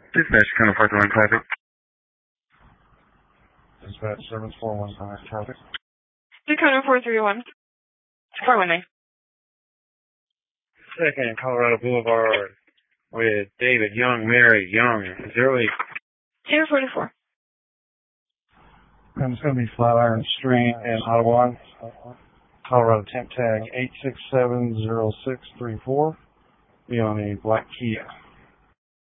Dispatch, kind of 431 traffic. Dispatch, service 419 traffic. Dakota 431. 419. Second, Colorado Boulevard with David Young, Mary Young, 08. 044. And it's going to be Flatiron Street in Ottawa, Colorado temp tag 8670634. Be on a black Kia.